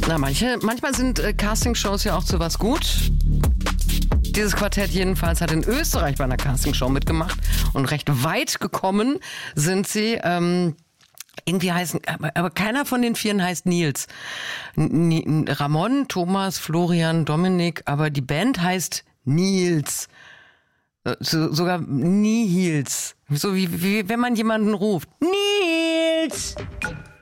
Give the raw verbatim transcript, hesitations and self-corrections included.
Na, manche, manchmal sind äh, Castingshows ja auch zu was gut. Dieses Quartett jedenfalls hat in Österreich bei einer Castingshow mitgemacht und recht weit gekommen sind sie. Ähm, irgendwie heißen, aber, aber keiner von den Vieren heißt Nils. N- Ramon, Thomas, Florian, Dominik, aber die Band heißt Nils. So, sogar Nihils. So wie, wie wenn man jemanden ruft. Nils!